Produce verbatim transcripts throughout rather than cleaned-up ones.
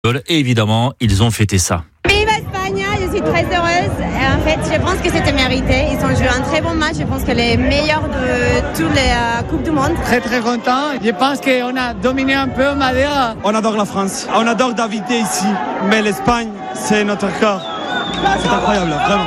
Et évidemment, ils ont fêté ça. Viva Espagne, je suis très heureuse. Et en fait, je pense que c'était mérité. Ils ont joué un très bon match. Je pense que les meilleurs de toutes les euh, Coupes du Monde. Très très content. Je pense qu'on a dominé un peu Madère. On adore la France. On adore David ici. Mais l'Espagne, c'est notre cœur. C'est incroyable, vraiment.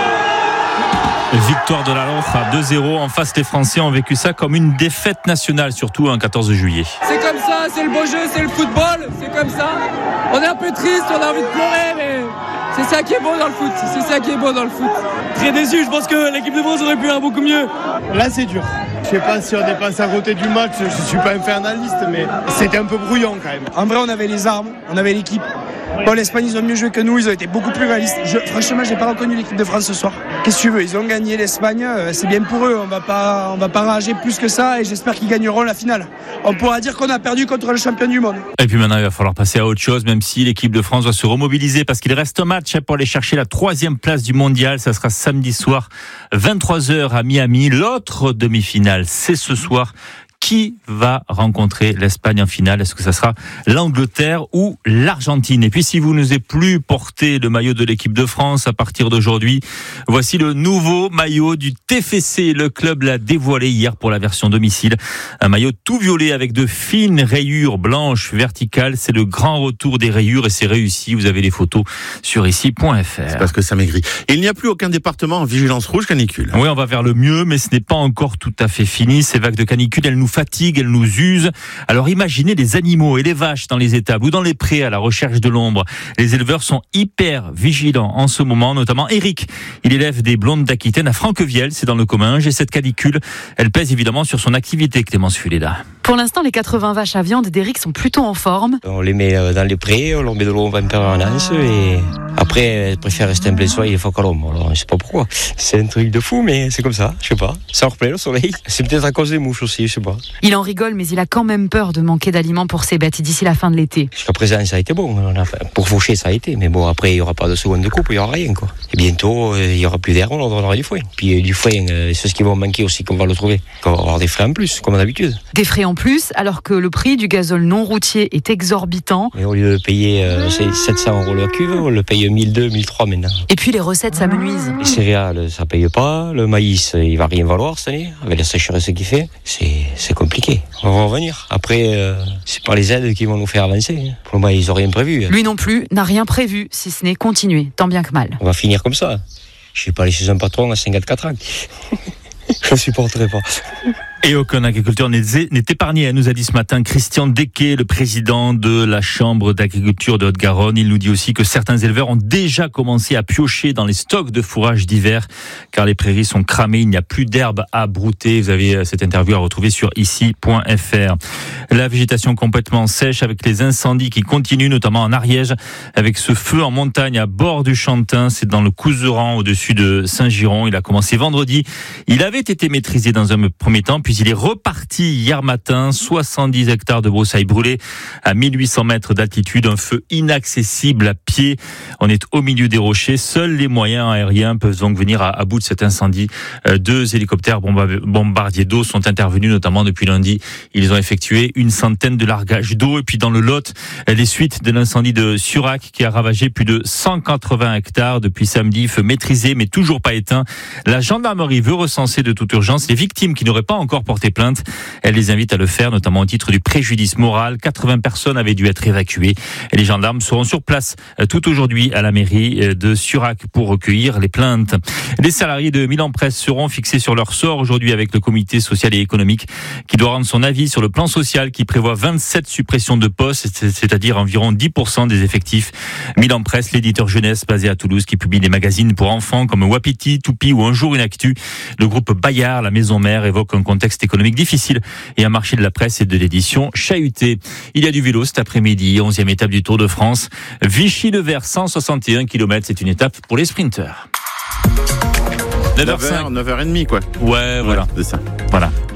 Victoire de la Roja deux zéro. En face, les Français ont vécu ça comme une défaite nationale, surtout un quatorze juillet. C'est comme ça, c'est le beau jeu, c'est le football, c'est comme ça. On est un peu triste, on a envie de pleurer, mais c'est ça qui est beau dans le foot. C'est ça qui est beau dans le foot. Très déçu, je pense que l'équipe de France aurait pu faire beaucoup mieux. Là, c'est dur. Je sais pas si on est passé à côté du match, je suis pas infernaliste, mais c'était un peu brouillon quand même. En vrai, on avait les armes, on avait l'équipe. Bon, l'Espagne, ils ont mieux joué que nous, ils ont été beaucoup plus réalistes. Je, franchement, j'ai pas reconnu l'équipe de France ce soir. Qu'est-ce que tu veux, ils ont gagné l'Espagne, c'est bien pour eux. On va pas, on va pas rager plus que ça et j'espère qu'ils gagneront la finale. On pourra dire qu'on a perdu contre le champion du monde. Et puis maintenant, il va falloir passer à autre chose, même si l'équipe de France va se remobiliser parce qu'il reste un match pour aller chercher la troisième place du mondial. Ça sera samedi soir, vingt-trois heures à Miami. L'autre demi-finale, c'est ce soir. Qui va rencontrer l'Espagne en finale? Est-ce que ça sera l'Angleterre ou l'Argentine? Et puis si vous n'osez plus porter le maillot de l'équipe de France à partir d'aujourd'hui, voici le nouveau maillot du T F C. Le club l'a dévoilé hier pour la version domicile. Un maillot tout violet avec de fines rayures blanches verticales. C'est le grand retour des rayures et c'est réussi. Vous avez les photos sur ici point f r. C'est parce que ça maigrit. Et il n'y a plus aucun département en vigilance rouge canicule. Oui, on va vers le mieux, mais ce n'est pas encore tout à fait fini. Ces vagues de canicule, elles nous fatiguent, elles nous usent. Alors imaginez les animaux et les vaches dans les étables ou dans les prés à la recherche de l'ombre. Les éleveurs sont hyper vigilants en ce moment, notamment Eric. Il élève des blondes d'Aquitaine à Franquevielle, c'est dans le Comminges. Et cette canicule, elle pèse évidemment sur son activité, Clémence Fuleda. Pour l'instant, les quatre-vingts vaches à viande d'Eric sont plutôt en forme. On les met dans les prés, on leur met de l'eau en permanence et après, elles préfèrent rester en plein soleil des fois qu'à l'ombre. Alors, je sais pas pourquoi. C'est un truc de fou, mais c'est comme ça, je sais pas. Ça leur plaît le soleil. C'est peut-être à cause des mouches aussi, je sais pas. Il en rigole, mais il a quand même peur de manquer d'aliments pour ses bêtes d'ici la fin de l'été. Jusqu'à présent, ça a été bon. On a, pour faucher, ça a été. Mais bon, après, il n'y aura pas de seconde coupe, il n'y aura rien, quoi. Et bientôt, il n'y aura plus d'herbe, on aura du foin. Puis du foin, c'est ce qui va manquer aussi, qu'on va le trouver. On va avoir des frais en plus, comme d'habitude. Des frais en plus, alors que le prix du gazole non routier est exorbitant. Et au lieu de payer euh, sept cents euros la cuve, on le paye mille deux cents, mille trois cents maintenant. Et puis les recettes s'amenuisent. Les céréales, ça paye pas. Le maïs, il va rien valoir cette année. Avec la sécheresse qu'il fait, c'est, c'est compliqué. On va revenir. Après, euh, c'est pas les aides qui vont nous faire avancer. Pour le moment, ils n'ont rien prévu. Lui non plus n'a rien prévu, si ce n'est continuer, tant bien que mal. On va finir comme ça. Je vais pas laisser un patron à cinquante-quatre ans. Je ne supporterai pas. Et aucun agriculteur n'est épargné, nous a dit ce matin Christian Dequet, le président de la Chambre d'agriculture de Haute-Garonne. Il nous dit aussi que certains éleveurs ont déjà commencé à piocher dans les stocks de fourrage d'hiver, car les prairies sont cramées, il n'y a plus d'herbe à brouter. Vous avez cette interview à retrouver sur ici point f r. La végétation complètement sèche avec les incendies qui continuent, notamment en Ariège, avec ce feu en montagne à bord du Chantin. C'est dans le Couseran, au-dessus de Saint-Giron. Il a commencé vendredi. Il avait été maîtrisé dans un premier temps, puis il est reparti hier matin. soixante-dix hectares de broussailles brûlées à mille huit cents mètres d'altitude, un feu inaccessible à pied. On est au milieu des rochers. Seuls les moyens aériens peuvent donc venir à, à bout de cet incendie. Euh, deux hélicoptères bombardiers d'eau sont intervenus, notamment depuis lundi. Ils ont effectué une centaine de largages d'eau. Et puis dans le Lot, les suites de l'incendie de Surac qui a ravagé plus de cent quatre-vingts hectares depuis samedi. Feu maîtrisé mais toujours pas éteint. La gendarmerie veut recenser de toute urgence les victimes qui n'auraient pas encore porté plainte. Elle les invite à le faire, notamment au titre du préjudice moral. quatre-vingts personnes avaient dû être évacuées. Et les gendarmes seront sur place tout aujourd'hui à la mairie de Surac pour recueillir les plaintes. Les salariés de Milan Presse seront fixés sur leur sort aujourd'hui avec le comité social et économique qui doit rendre son avis sur le plan social qui prévoit vingt-sept suppressions de postes, c'est-à-dire environ dix pour cent des effectifs. Milan Presse, l'éditeur jeunesse basé à Toulouse qui publie des magazines pour enfants comme Wapiti, Toupi ou Un jour une actu. Le groupe Bayard, la maison mère, évoque un contexte économique difficile et un marché de la presse et de l'édition chahuté. Il y a du vélo cet après-midi, onzième étape du Tour de France. Vichy-le-Vert, cent soixante et un kilomètres, c'est une étape pour les sprinteurs. neuf heures, neuf heures trente quoi. Ouais, voilà. Ouais, c'est ça. Voilà. On va, on va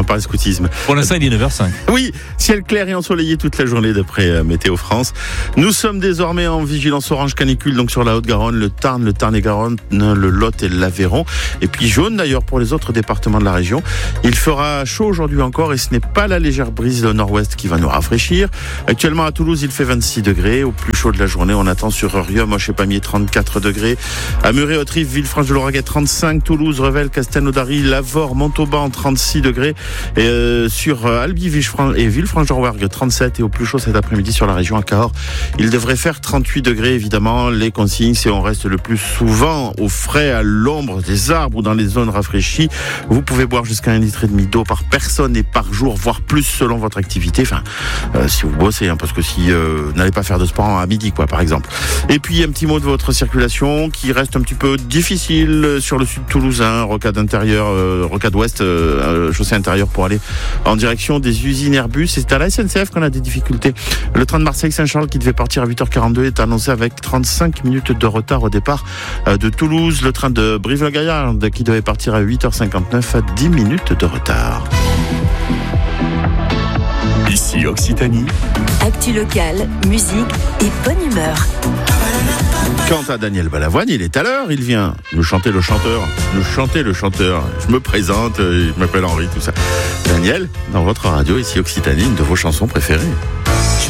va parler scoutisme. Pour l'instant, il est neuf heures cinq. Oui, ciel clair et ensoleillé toute la journée d'après euh, Météo France. Nous sommes désormais en vigilance orange canicule, donc sur la Haute-Garonne, le Tarn, le Tarn-et-Garonne, le Lot et l'Aveyron. Et puis jaune d'ailleurs pour les autres départements de la région. Il fera chaud aujourd'hui encore et ce n'est pas la légère brise de nord-ouest qui va nous rafraîchir. Actuellement à Toulouse, il fait vingt-six degrés. Au plus chaud de la journée, on attend sur Riom, Moche et Pamiers, trente-quatre degrés. À Muret, Autrive, Villefranche de Lauragais, trente-cinq. Toulouse, Revel, Castelnaudary, Lavore, Montauban, trente-six degrés. Et euh, sur euh, Albi et Villefranche-de-Rouergue, trente-sept. Et au plus chaud cet après-midi sur la région à Cahors, il devrait faire trente-huit degrés. Évidemment, les consignes, c'est on reste le plus souvent au frais, à l'ombre des arbres ou dans les zones rafraîchies. Vous pouvez boire jusqu'à un litre et demi d'eau par personne et par jour, voire plus selon votre activité. Enfin, euh, si vous bossez, hein, parce que si euh, vous n'allez pas faire de sport à midi, quoi, par exemple. Et puis un petit mot de votre circulation qui reste un petit peu difficile sur le sud toulousain, rocade intérieure, euh, rocade ouest, euh, chaussée intérieure pour aller en direction des usines Airbus. C'est à la S N C F qu'on a des difficultés. Le train de Marseille-Saint-Charles qui devait partir à huit heures quarante-deux est annoncé avec trente-cinq minutes de retard au départ euh, de Toulouse. Le train de Brive-la-Gaillarde qui devait partir à huit heures cinquante-neuf a dix minutes de retard. Ici Occitanie. Actu locale, musique et bonne humeur. Quant à Daniel Balavoine, il est à l'heure, il vient nous chanter le chanteur, nous chanter le chanteur. Je me présente, je m'appelle Henri, tout ça. Daniel, dans votre radio, ici Occitanie, une de vos chansons préférées.